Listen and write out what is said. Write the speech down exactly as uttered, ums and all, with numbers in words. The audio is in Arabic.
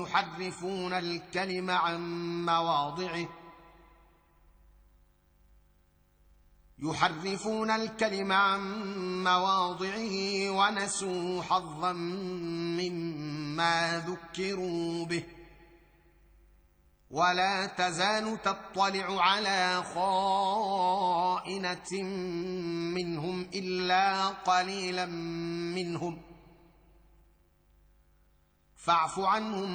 يحرفون الكلم عن مواضعه يحرفون الكلم عن مواضعه ونسوا حظا مما ذكروا به ولا تزال تطلع على خائنة منهم إلا قليلا منهم فاعف عنهم